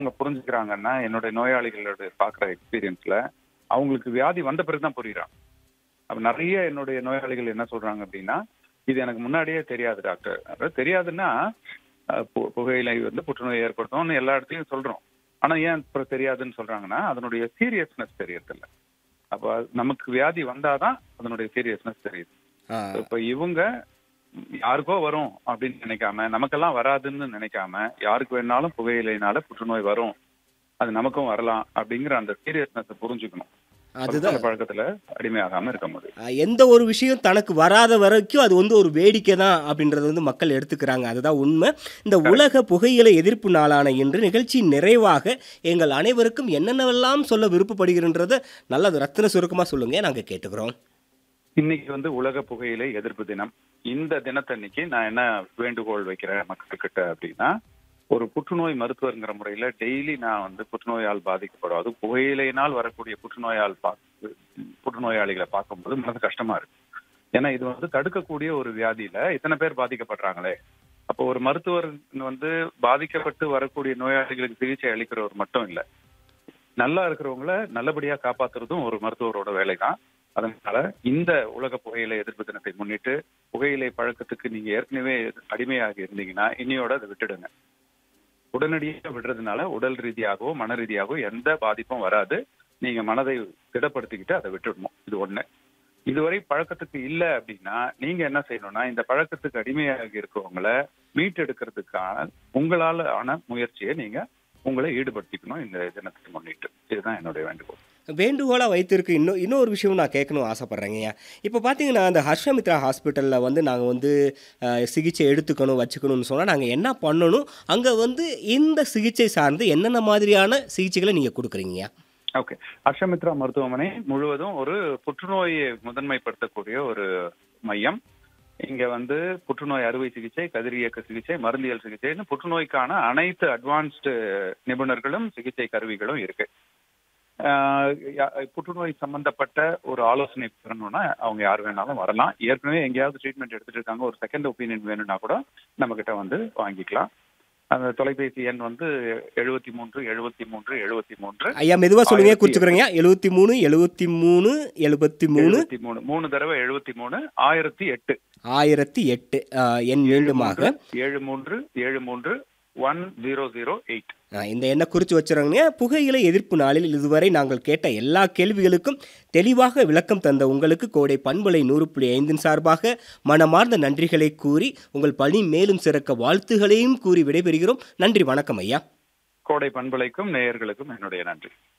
அவங்க புரிஞ்சுக்கிறாங்கன்னா, என்னுடைய நோயாளிகளோட பார்க்குற எக்ஸ்பீரியன்ஸ்ல அவங்களுக்கு வியாதி வந்த பிறகு தான் புரியுறாங்க. அப்ப நிறைய என்னுடைய நோயாளிகள் என்ன சொல்றாங்க அப்படின்னா, இது எனக்கு முன்னாடியே தெரியாது டாக்டர். அதாவது தெரியாதுன்னா, புகையிலை வந்து புற்றுநோய் ஏற்படுத்தும்னு எல்லா இடத்துலயும் சொல்றோம். ஆனா ஏன் இப்ப தெரியாதுன்னு சொல்றாங்கன்னா, அதனுடைய சீரியஸ்னஸ் தெரியறதில்ல. அப்ப நமக்கு வியாதி வந்தாதான் அதனுடைய சீரியஸ்னஸ் தெரியுது. ஆ. இப்ப இவங்க யாருக்கோ வரும் அப்படின்னு நினைக்காம, நமக்கெல்லாம் வராதுன்னு நினைக்காம, யாருக்கு வேணாலும் புகையிலைனால புற்றுநோய் வரும், அது நமக்கும் வரலாம் அப்படிங்கிற அந்த சீரியஸ்னஸ் புரிஞ்சுக்கணும். அதுதான். அந்த பழக்கத்துல அடிமையாகாம இருக்க முடியும். எந்த ஒரு விஷயம் தனக்கு வராத வரைக்கும் அது வந்து ஒரு வேடிக்கை தான் அப்படின்றது வந்து மக்கள் எடுத்துக்கிறாங்க. அதுதான் உண்மை. இந்த உலக புகையிலை எதிர்ப்பு நாளான இன்று நிகழ்ச்சியின் நிறைவாக எங்கள் அனைவருக்கும் என்னென்னவெல்லாம் சொல்ல விருப்பப்படுகிறன்றத நல்லது ரத்தின சுருக்கமா சொல்லுங்க, நாங்க கேட்டுக்கிறோம். இன்னைக்கு வந்து உலக புகையிலை எதிர்ப்பு தினம். இந்த தினத்தன்னைக்கு நான் என்ன வேண்டுகோள் வைக்கிறேன் மக்கள்கிட்ட அப்படின்னா, ஒரு புற்றுநோய் மருத்துவர்ங்கிற முறையில டெய்லி நான் வந்து புற்றுநோயால் பாதிக்கப்படும், அது புகையிலையினால் வரக்கூடிய புற்றுநோயாளிகளை பார்க்கும்போது மனது கஷ்டமா இருக்கு. ஏன்னா இது வந்து தடுக்கக்கூடிய ஒரு வியாதியில இத்தனை பேர் பாதிக்கப்படுறாங்களே. அப்போ ஒரு மருத்துவர் வந்து பாதிக்கப்பட்டு வரக்கூடிய நோயாளிகளுக்கு சிகிச்சை அளிக்கிறவர் மட்டும் இல்ல, நல்லா இருக்கிறவங்கள நல்லபடியா காப்பாத்துறதும் ஒரு மருத்துவரோட வேலை தான். அதனால இந்த உலக புகையிலை எதிர்ப்பு தினத்தை முன்னிட்டு, புகையிலை பழக்கத்துக்கு நீங்க ஏற்கனவே அடிமையாக இருந்தீங்கன்னா இன்னையோட அதை விட்டுடுங்க. உடனடியாக விடுறதுனால உடல் ரீதியாகவோ மன ரீதியாகவோ எந்த பாதிப்பும் வராது. நீங்க மனதை திடப்படுத்திக்கிட்டு அதை விட்டுடணும். இது ஒண்ணு. இதுவரை பழக்கத்துக்கு இல்லை அப்படின்னா நீங்க என்ன செய்யணும்னா, இந்த பழக்கத்துக்கு அடிமையாக இருக்கவங்களை மீட்டெடுக்கிறதுக்கான உங்களால ஆன முயற்சியை நீங்க உங்களை ஈடுபடுத்திக்கணும் இந்த தினத்தை முன்னிட்டு. இதுதான் என்னுடைய வேண்டுகோள். வேண்டுகோளா வைத்திருக்கு. இன்னொரு விஷயம் நான் கேட்கணும் ஆசைப்பட்றேங்கய்யா. இப்போ பார்த்தீங்கன்னா, அந்த ஹர்ஷமித்ரா ஹாஸ்பிட்டலில் வந்து நாங்கள் வந்து சிகிச்சை எடுத்துக்கணும், வச்சுக்கணும்னு சொன்னால் நாங்கள் என்ன பண்ணணும்? அங்கே வந்து இந்த சிகிச்சை சார்ந்து என்னென்ன மாதிரியான சிகிச்சைகளை நீங்கள் கொடுக்குறீங்கய்யா? ஓகே. ஹர்ஷமித்ரா மருத்துவமனை முழுவதும் ஒரு புற்றுநோயை முதன்மைப்படுத்தக்கூடிய ஒரு மையம். இங்க வந்து புற்றுநோய் அறுவை சிகிச்சை, கதிரியக்க சிகிச்சை, மருந்தியல் சிகிச்சைன்னு புற்றுநோய்க்கான அனைத்து அட்வான்ஸ்டு நிபுணர்களும் சிகிச்சை கருவிகளும் இருக்கு. புற்றுநோய் சம்பந்தப்பட்ட ஒரு ஆலோசனை பெறணும்னா அவங்க யார் வேணாலும் வரலாம். ஏற்கனவே எங்கேயாவது ட்ரீட்மெண்ட் எடுத்துட்டு இருக்காங்க, ஒரு செகண்ட் ஒப்பீனியன் வேணும்னா கூட நம்ம கிட்ட வந்து வாங்கிக்கலாம். அந்த தொலைபேசி எண் வந்து 73 73 73. ஐயா மெதுவாக சொல்லுங்க, குறிச்சுக்கிறேங்க. 73 73 73 73 3 தடவை 73 1008 1008. எண் மீண்டுமாக 73 73 1008. இந்த எண்ணை குறித்து வச்சுருங்க. புகையிலை எதிர்ப்பு நாளில் இதுவரை நாங்கள் கேட்ட எல்லா கேள்விகளுக்கும் தெளிவாக விளக்கம் தந்த உங்களுக்கு கோடை பண்பலை 100.5 சார்பாக மனமார்ந்த நன்றிகளை கூறி உங்கள் பணி மேலும் சிறக்க வாழ்த்துகளையும் கூறி விடைபெறுகிறோம். நன்றி, வணக்கம் ஐயா. கோடை பண்பலைக்கும் நேயர்களுக்கும் என்னுடைய நன்றி.